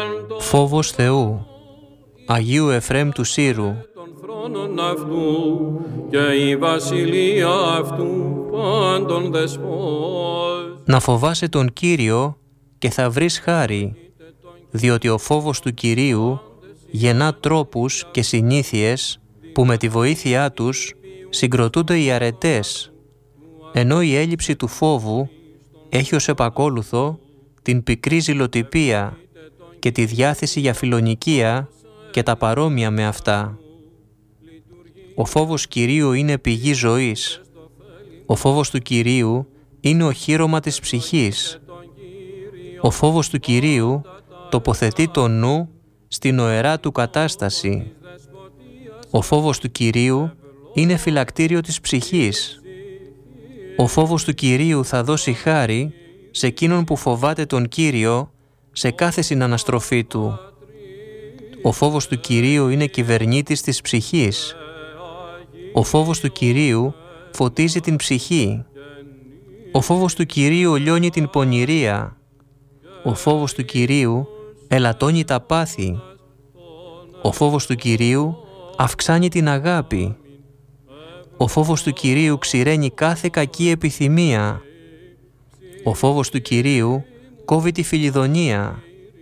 Φόβος Θεού Αγίου Εφραίμ του Σύρου. Να φοβάσαι τον Κύριο και θα βρεις χάρη, διότι ο φόβος του Κυρίου γεννά τρόπους και συνήθειες που με τη βοήθειά τους συγκροτούνται οι αρετές, ενώ η έλλειψη του φόβου έχει ως επακόλουθο την πικρή ζηλοτυπία και τη διάθεση για φιλονικία και τα παρόμοια με αυτά. Ο φόβος Κυρίου είναι πηγή ζωής. Ο φόβος του Κυρίου είναι οχύρωμα της ψυχής. Ο φόβος του Κυρίου τοποθετεί το νου στην οερά του κατάσταση. Ο φόβος του Κυρίου είναι φυλακτήριο της ψυχής. Ο φόβος του Κυρίου θα δώσει χάρη σε εκείνον που φοβάται τον Κύριο σε κάθε συναναστροφή του. Ο φόβος του Κυρίου είναι κυβερνήτης της ψυχής. Ο φόβος του Κυρίου φωτίζει την ψυχή. Ο φόβος του Κυρίου λιώνει την πονηρία. Ο φόβος του Κυρίου ελαττώνει τα πάθη. Ο φόβος του Κυρίου αυξάνει την αγάπη. Ο φόβος του Κυρίου ξηραίνει κάθε κακή επιθυμία. Ο φόβος του Κυρίου κόβει τη φιλιδονία.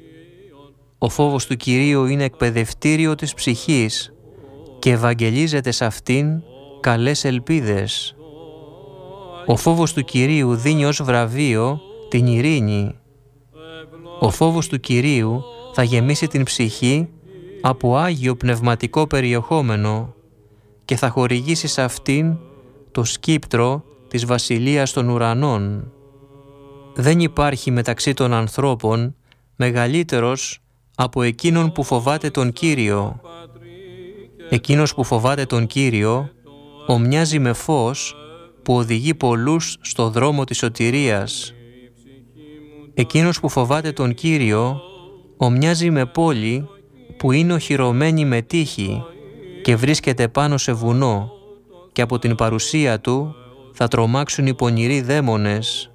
Ο φόβος του Κυρίου είναι εκπαιδευτήριο της ψυχής και ευαγγελίζεται σε αυτήν καλές ελπίδες. Ο φόβος του Κυρίου δίνει ως βραβείο την ειρήνη. Ο φόβος του Κυρίου θα γεμίσει την ψυχή από άγιο πνευματικό περιεχόμενο και θα χορηγήσει σε αυτήν το σκύπτρο της βασιλείας των ουρανών. Δεν υπάρχει μεταξύ των ανθρώπων μεγαλύτερος από εκείνον που φοβάται τον Κύριο. Εκείνος που φοβάται τον Κύριο ομοιάζει με φως που οδηγεί πολλούς στο δρόμο της σωτηρίας. Εκείνος που φοβάται τον Κύριο ομοιάζει με πόλη που είναι οχυρωμένη με τείχη και βρίσκεται πάνω σε βουνό και από την παρουσία του θα τρομάξουν οι πονηροί δαίμονες.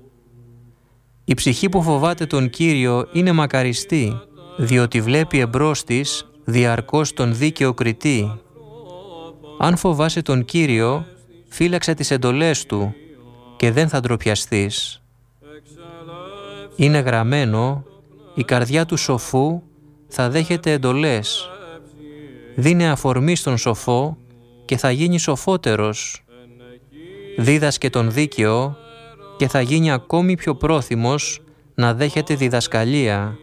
Η ψυχή που φοβάται τον Κύριο είναι μακαριστή, διότι βλέπει εμπρός της διαρκώς τον δίκαιο κριτή. Αν φοβάσαι τον Κύριο, φύλαξε τις εντολές Του και δεν θα ντροπιαστείς. Είναι γραμμένο, η καρδιά του σοφού θα δέχεται εντολές. Δίνε αφορμή στον σοφό και θα γίνει σοφότερος. Δίδασκε τον δίκαιο και θα γίνει ακόμη πιο πρόθυμος να δέχεται διδασκαλία.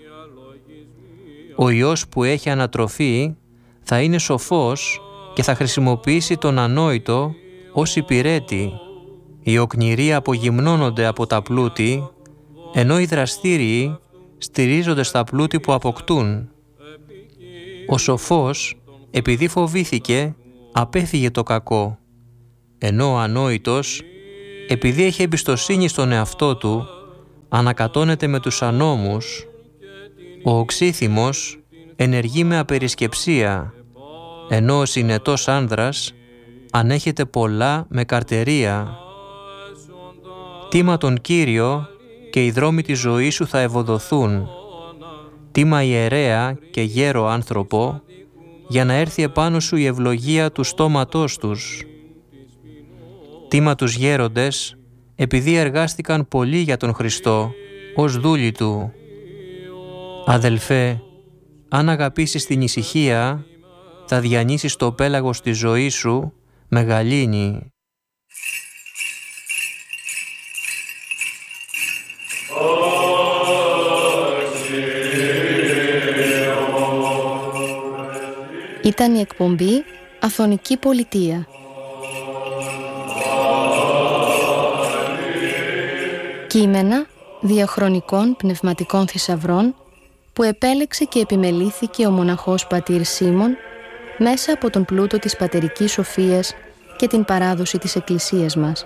Ο Υιός που έχει ανατροφή θα είναι σοφός και θα χρησιμοποιήσει τον ανόητο ως υπηρέτη. Οι οκνηροί απογυμνώνονται από τα πλούτη, ενώ οι δραστήριοι στηρίζονται στα πλούτη που αποκτούν. Ο σοφός, επειδή φοβήθηκε, απέφυγε το κακό, ενώ ο ανόητος, επειδή έχει εμπιστοσύνη στον εαυτό του, ανακατώνεται με τους ανώμους. Ο οξύθυμος ενεργεί με απερισκεψία, ενώ ο συνετός άνδρας ανέχεται πολλά με καρτερία. Τίμα τον Κύριο και οι δρόμοι της ζωής σου θα ευωδοθούν. Τίμα ιερέα και γέρο άνθρωπο, για να έρθει επάνω σου η ευλογία του στόματός τους. Τίμα τους γέροντες, επειδή εργάστηκαν πολύ για τον Χριστό, ως δούλοι Του. Αδελφέ, αν αγαπήσεις την ησυχία, θα διανύσεις το πέλαγος της ζωής σου με γαλήνη. Ήταν η εκπομπή Αθωνική Πολιτεία. Κείμενα διαχρονικών πνευματικών θησαυρών που επέλεξε και επιμελήθηκε ο μοναχός πατήρ Σίμων μέσα από τον πλούτο της πατερικής σοφίας και την παράδοση της Εκκλησίας μας.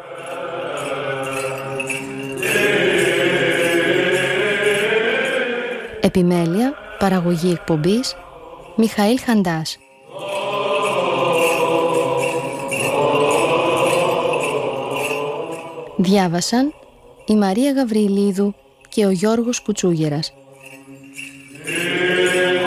Επιμέλεια, παραγωγή εκπομπής, Μιχαήλ Χαντάς. Διάβασαν η Μαρία Γαβριλίδου και ο Γιώργος Κουτσούγερας.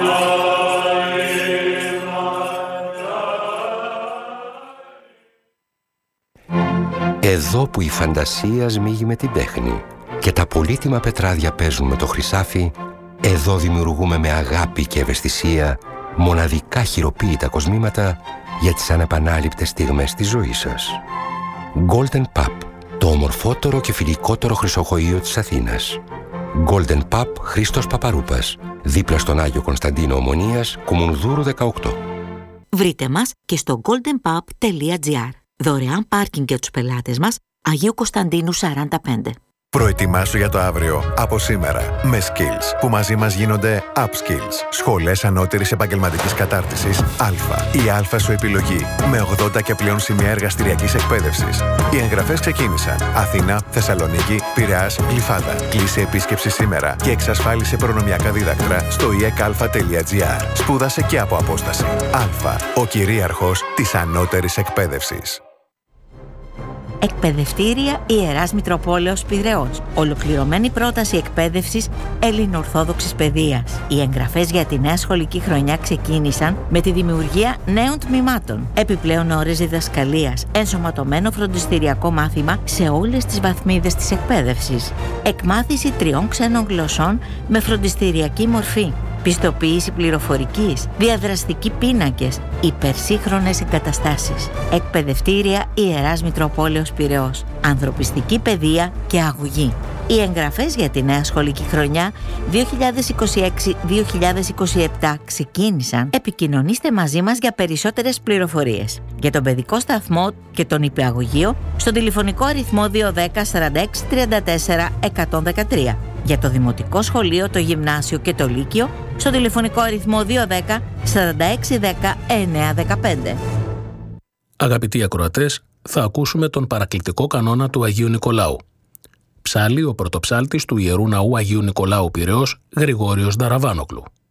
Εδώ που η φαντασία σμίγει με την τέχνη και τα πολύτιμα πετράδια παίζουν με το χρυσάφι, εδώ δημιουργούμε με αγάπη και ευαισθησία μοναδικά χειροποίητα κοσμήματα για τις ανεπανάληπτες στιγμές της ζωής σας. Golden Pub, το ομορφότερο και φιλικότερο χρυσοχοείο της Αθήνας. Golden Pub Χρήστος Παπαρούπας, δίπλα στον Άγιο Κωνσταντίνο Ομονίας, Κουμουνδούρου 18. Βρείτε μας και στο goldenpub.gr. Δωρεάν πάρκινγκ για τους πελάτες μας, Αγίου Κωνσταντίνου 45. Προετοιμάσου για το αύριο από σήμερα με Skills, που μαζί μας γίνονται Upskills, σχολές ανώτερης επαγγελματικής κατάρτισης Α. Η Α σου επιλογή, με 80 και πλέον σημεία εργαστηριακής εκπαίδευσης. Οι εγγραφές ξεκίνησαν. Αθήνα, Θεσσαλονίκη, Πειραιάς, Γλυφάδα. Κλείσε επίσκεψη σήμερα και εξασφάλισε προνομιακά δίδακτρα στο ekalfa.gr. Σπούδασε και από απόσταση. Α. Ο κυρίαρχος της ανώτερης εκπαίδευσης. Εκπαιδευτήρια Ιεράς Μητροπόλεως Πειραιώς. Ολοκληρωμένη πρόταση εκπαίδευσης ελληνοορθόδοξης παιδείας. Οι εγγραφές για τη νέα σχολική χρονιά ξεκίνησαν με τη δημιουργία νέων τμήματων. Επιπλέον ώρες διδασκαλίας, ενσωματωμένο φροντιστηριακό μάθημα σε όλες τις βαθμίδες της εκπαίδευσης. Εκμάθηση 3 ξένων γλωσσών με φροντιστηριακή μορφή. Πιστοποίηση πληροφορικής, διαδραστικοί πίνακες, υπερσύγχρονες εγκαταστάσεις. Εκπαιδευτήρια Ιεράς Μητροπόλεως Πειραιώς. Ανθρωπιστική παιδεία και αγωγή. Οι εγγραφές για τη νέα σχολική χρονιά 2026-2027 ξεκίνησαν. Επικοινωνήστε μαζί μας για περισσότερες πληροφορίες. Για τον παιδικό σταθμό και τον υπηαγωγείο στο τηλεφωνικό αριθμό 210 46 34 113. Για το δημοτικό σχολείο, το γυμνάσιο και το λύκειο στο τηλεφωνικό αριθμό 210 46 10 915. Αγαπητοί ακροατές, θα ακούσουμε τον παρακλητικό κανόνα του Αγίου Νικολάου. Ψάλλει ο πρωτοψάλτης του Ιερού Ναού Αγίου Νικολάου Πειραιώς, Γρηγόριος Νταραβάνογλου.